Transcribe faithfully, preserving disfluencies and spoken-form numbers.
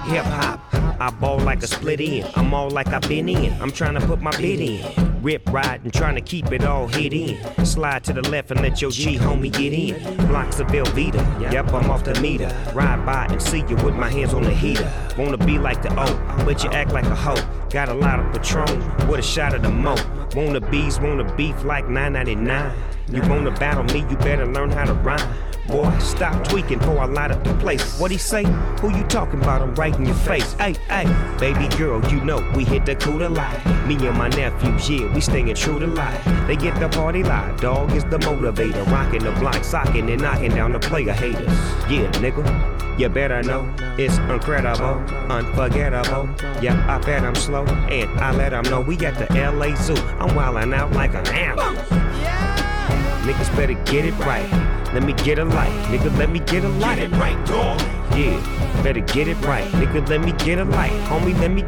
hip hop. I ball like a split end. I'm all like I been in. I'm trying to put my bid in. Rip ride and trying to keep it all hid in. Slide to the left and let your G homie get in. Blocks of Velveeta. Yep, I'm off the meter. Ride by and see you with my hands on the heater. Wanna be like the O, but you act like a hoe. Got a lot of Patron with a shot of the mo. Wanna bees, wanna beef like nine ninety-nine. You wanna battle me, you better learn how to rhyme. Boy, stop tweaking before I light up the place. What he say? Who you talking about? I'm right in your face. Hey, hey, baby girl, you know we hit the coup de life. Me and my nephews, yeah, we staying true to life. They get the party live, dog is the motivator. Rocking the block, socking and knocking down the player haters. Yeah, nigga, you better know it's incredible, unforgettable. Yeah, I bet I'm slow and I let them know we at the L A Zoo. I'm wildin' out like an animal. Niggas better get it right. Let me get a light. Nigga, let me get a light. Get it right, dog. Yeah, better get it right. Nigga, let me get a light. Homie, let me